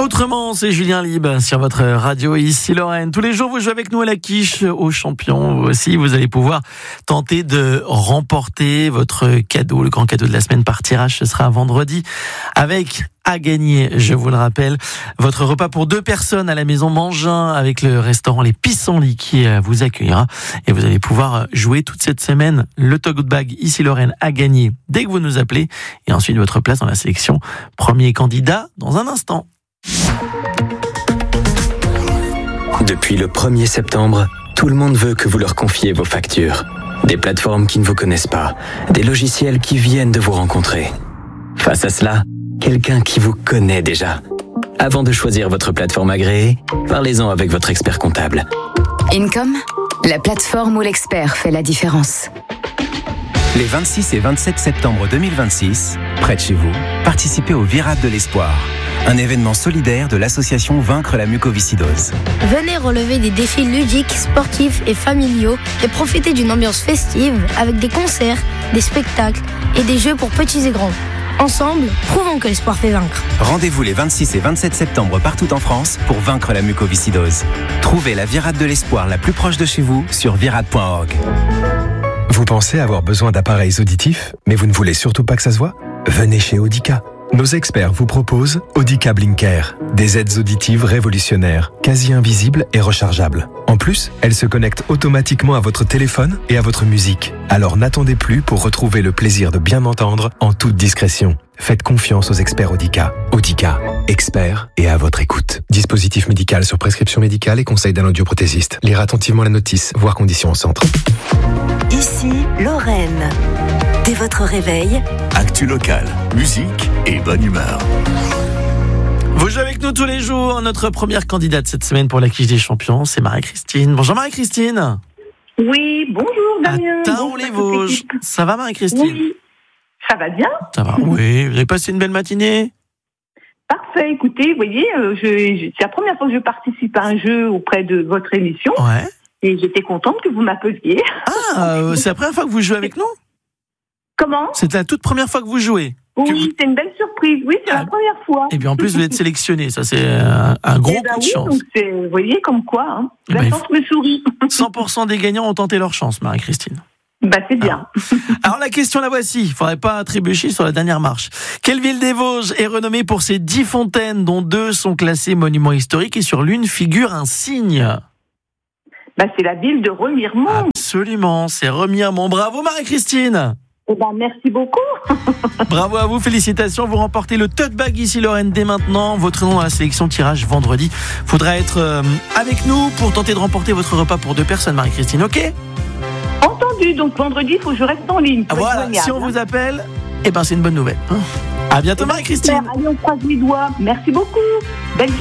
Autrement, c'est Julien Libre sur votre radio ici Lorraine. Tous les jours, vous jouez avec nous à la quiche aux champions. Vous aussi, vous allez pouvoir tenter de remporter votre cadeau. Le grand cadeau de la semaine par tirage, ce sera vendredi avec à gagner, je vous le rappelle, votre repas pour 2 personnes à la maison Mangin avec le restaurant Les Pissenlits qui vous accueillera. Et vous allez pouvoir jouer toute cette semaine le tote bag ici Lorraine à gagner dès que vous nous appelez. Et ensuite, votre place dans la sélection. Premier candidat dans un instant. Depuis le 1er septembre, tout le monde veut que vous leur confiez vos factures. Des plateformes qui ne vous connaissent pas, des logiciels qui viennent de vous rencontrer. Face à cela, quelqu'un qui vous connaît déjà. Avant de choisir votre plateforme agréée, parlez-en avec votre expert comptable. Income, la plateforme où l'expert fait la différence. Les 26 et 27 septembre 2026, près de chez vous, participez au Virade de l'Espoir, un événement solidaire de l'association Vaincre la mucoviscidose. Venez relever des défis ludiques, sportifs et familiaux et profiter d'une ambiance festive avec des concerts, des spectacles et des jeux pour petits et grands. Ensemble, prouvons que l'espoir fait vaincre. Rendez-vous les 26 et 27 septembre partout en France pour vaincre la mucoviscidose. Trouvez la Virade de l'Espoir la plus proche de chez vous sur virade.org. Vous pensez avoir besoin d'appareils auditifs, mais vous ne voulez surtout pas que ça se voit ? Venez chez Audica. Nos experts vous proposent Audica Blinker, des aides auditives révolutionnaires, quasi invisibles et rechargeables. En plus, elles se connectent automatiquement à votre téléphone et à votre musique. Alors n'attendez plus pour retrouver le plaisir de bien entendre en toute discrétion. Faites confiance aux experts Audica. Audica, experts et à votre écoute. Dispositif médical sur prescription médicale et conseil d'un audioprothésiste. Lire attentivement la notice, voir conditions au centre. Ici, Lorraine. Dès votre réveil, actu locale, musique et bonne humeur. Vous jouez avec nous tous les jours. Notre première candidate cette semaine pour la quiche des champions, c'est Marie-Christine. Bonjour Marie-Christine. Oui, bonjour Damien. À Taon-les-Vosges. Ça va Marie-Christine ? Oui, ça va bien. Ça va, oui. Vous avez passé une belle matinée ? Parfait, écoutez, vous voyez, c'est la première fois que je participe à un jeu auprès de votre émission. Ouais. Et j'étais contente que vous m'appeliez. Ah, c'est la première fois que vous jouez avec nous ? Comment ? C'est la toute première fois que vous jouez ? Oui, c'est une belle surprise. Oui, c'est la première fois. Et puis en plus, vous êtes sélectionné. Ça, c'est un gros coup de chance. Donc vous voyez, comme quoi, hein, la chance me sourit. 100% des gagnants ont tenté leur chance, Marie-Christine. C'est bien. Alors la question la voici. Il ne faudrait pas trébucher sur la dernière marche. Quelle ville des Vosges est renommée pour ses 10 fontaines, dont 2 sont classées monuments historiques et sur l'une figure un cygne ? C'est la ville de Remiremont. Absolument, c'est Remiremont. Bravo Marie-Christine. Merci beaucoup. Bravo à vous, félicitations. Vous remportez le tote bag ici Lorraine dès maintenant. Votre nom dans la sélection tirage vendredi. Faudra être avec nous pour tenter de remporter votre repas pour 2 personnes, Marie-Christine, ok ? Entendu, donc vendredi, il faut que je reste en ligne. Voilà, si on vous appelle, c'est une bonne nouvelle. À bientôt Marie-Christine. Allez, on croise les doigts. Merci beaucoup. Belle